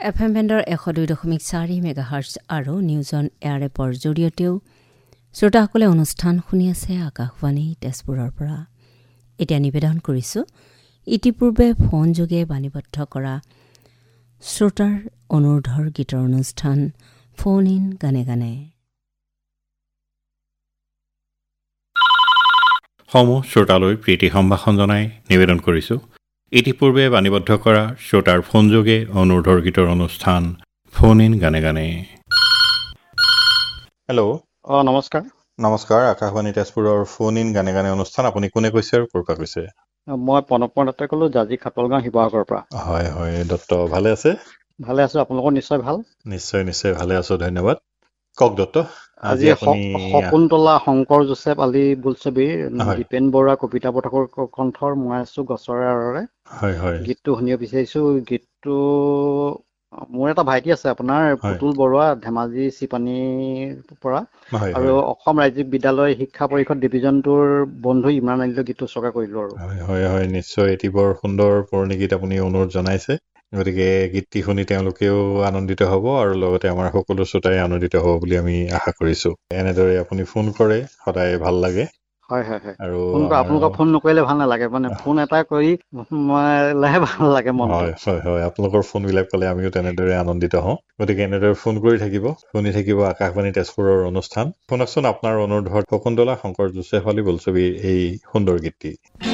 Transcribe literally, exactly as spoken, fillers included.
F M বেণ্ডৰ এশ দুই দশমিক চাৰি মেগাহাৰ্টজ আৰু নিউজ অন এয়াৰ এপৰ জৰিয়তেও শ্ৰোতাসকলে অনুষ্ঠান শুনি আছে আকাশবাণী তেজপুৰৰ পৰা। এতিয়া নিবেদন কৰিছোঁ ইতিপূৰ্বে ফোনযোগে বাণীবদ্ধ কৰা শ্ৰোতাৰ অনুৰোধৰ গীতৰ অনুষ্ঠান ফোন ইন গানে গানে। সমূহ শ্ৰোতালৈ প্ৰীতি সম্ভাষণ জনাই নিবেদন কৰিছোঁ ইতিপূৰ্বে বাণীবদ্ধ কৰা শ্ৰোতাৰ ফোনযোগে অনুৰোধৰ গীতৰ অনুষ্ঠান ফোন ইন গানে গানে। হেল্ল'। অঁ নমস্কাৰ। নমস্কাৰ, আকাশবাণী তেজপুৰৰ ফোন ইন গানে গানে অনুষ্ঠান। আপুনি কোনে কৈছে আৰু ক'ৰ পৰা কৈছে? মই প্ৰণৱ দত্তই ক'লোঁ, জাজি খাতলগাঁও শিৱসাগৰৰ পৰা। হয় হয় দত্ত, ভালে আছে? ভালে আছোঁ, আপোনালোকৰ নিশ্চয় ভাল? নিশ্চয় নিশ্চয় ভালে আছোঁ, ধন্যবাদ। কওক দত্ত। আজি শকুন্তলা শংকৰ জোচেফ আলী বোলছবিৰ দীপেন বৰুৱা কবিতা পথাকৰ কণ্ঠৰ মই আছোঁ গছৰে আঁৰৰে হয় হয় গীতটো শুনিব বিচাৰিছোঁ। গীতটো মোৰ এটা ভাইটি আছে আপোনাৰ পুতুল বৰুৱা, ধেমাজি চিপানীৰ পৰা, আৰু অসম ৰাজ্যিক বিদ্যালয় শিক্ষা পৰিষদ ডিভিজনটোৰ বন্ধু ইমৰান আলীলৈ গীতটো উৎসৰ্গা কৰিলোঁ। আৰু হয় হয় হয় নিশ্চয়, এটি বৰ সুন্দৰ পুৰণি গীত আপুনি অনুৰোধ জনাইছে। গতিকে গীতটি শুনি তেওঁলোকেও আনন্দিত হ'ব আৰু লগতে আমাৰ সকলো শ্ৰোতাই আনন্দিত হ'ব বুলি আমি আশা কৰিছোঁ। এনেদৰে আপুনি ফোন কৰে, সদায় ভাল লাগে। হয় হয় হয় আৰু ফোন কৰা, আপোনালোকৰ ফোন নকৰিলে ভাল নালাগে, মানে ফোন এটা কৰি লেহে ভাল লাগে মনটো। হয় হয় হয় আপোনালোকৰ ফোনবিলাক পালে আমিও তেনেদৰে আনন্দিত হওঁ। গতিকে এনেদৰে ফোন কৰি থাকিব, শুনি থাকিব আকাশবাণী তেজপুৰৰ অনুষ্ঠান। শুনকচোন আপোনাৰ অনুৰোধত শকুন্তলা শংকৰ জোচেফ আলী বোলছবিৰ এই সুন্দৰ গীতটি।